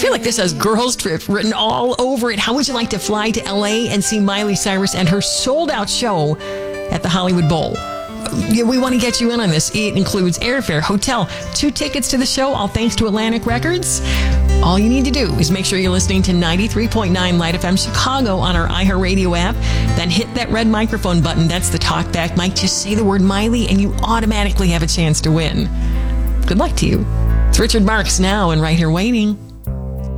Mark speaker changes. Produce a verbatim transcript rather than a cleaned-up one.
Speaker 1: feel like this has girls trip written all over it. How would you like to fly to L A and see Miley Cyrus and her sold-out show at the Hollywood Bowl? Yeah, we want to get you in on this. It includes airfare, hotel, two tickets to the show, all thanks to Atlantic Records. All you need to do is make sure you're listening to ninety-three point nine Light F M Chicago on our iHeartRadio app. Then hit that red microphone button. That's the talkback mic. Just say the word Miley and you automatically have a chance to win. Good luck to you. It's Richard Marks now and Right Here Waiting.